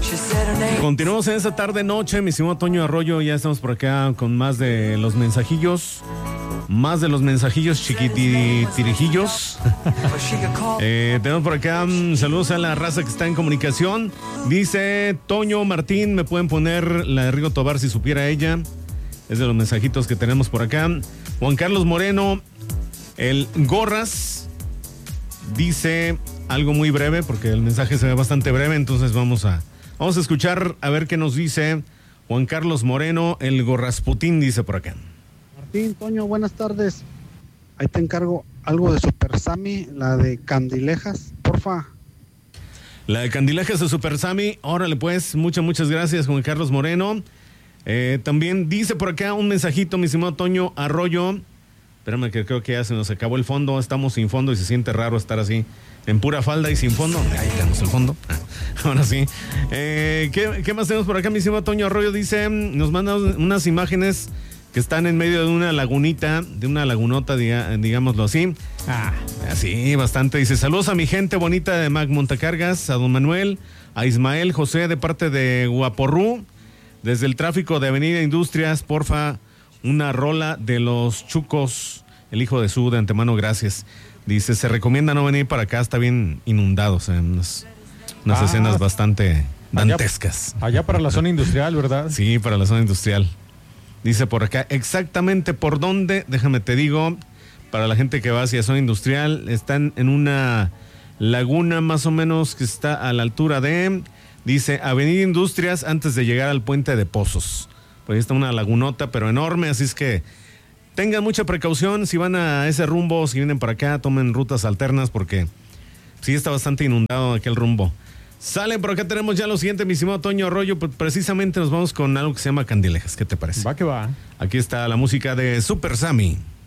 Continuamos en esta tarde noche, mi estimado Toño Arroyo. Ya estamos por acá con más de los mensajillos. Más de los mensajillos chiquitirijillos. Tenemos por acá saludos a la raza que está en comunicación. Dice Toño Martín, me pueden poner la de Rigo Tobar si supiera ella. Es de los mensajitos que tenemos por acá. Juan Carlos Moreno, el Gorras, dice algo muy breve porque el mensaje se ve bastante breve. Entonces vamos a escuchar a ver qué nos dice Juan Carlos Moreno, el Gorrasputín, dice por acá. Martín, Toño, buenas tardes. Ahí te encargo algo de Super Sammy, la de Candilejas, porfa. La de Candilejas de Super Sammy, órale pues, muchas gracias Juan Carlos Moreno. También dice por acá un mensajito, mi estimado Toño Arroyo. Espérame que creo que ya se nos acabó el fondo, estamos sin fondo y se siente raro estar así, en pura falda y sin fondo. Ahí tenemos el fondo. Ahora sí. ¿Qué más tenemos por acá, mi estimado Toño Arroyo? Dice, nos manda unas imágenes que están en medio de una lagunita, de una lagunota, digámoslo así. Así, bastante. Dice, saludos a mi gente bonita de Mac Montacargas, a don Manuel, a Ismael José de parte de Guaporrú, desde el tráfico de Avenida Industrias, porfa, una rola de los Chucos, el hijo de su, de antemano, gracias. Dice, se recomienda no venir para acá, está bien inundado, o sea, unas escenas bastante dantescas. Allá para la zona industrial, ¿verdad? Sí, para la zona industrial. Dice por acá, exactamente por dónde, déjame te digo, para la gente que va hacia zona industrial, están en una laguna más o menos que está a la altura de, dice, Avenida Industrias antes de llegar al puente de Pozos. Por ahí está una lagunota, pero enorme, así es que tengan mucha precaución si van a ese rumbo, si vienen para acá, tomen rutas alternas porque sí está bastante inundado aquel rumbo. Sale, por acá tenemos ya lo siguiente, mi estimado Toño Arroyo, precisamente nos vamos con algo que se llama Candilejas, ¿qué te parece? Va que va. Aquí está la música de Super Sammy.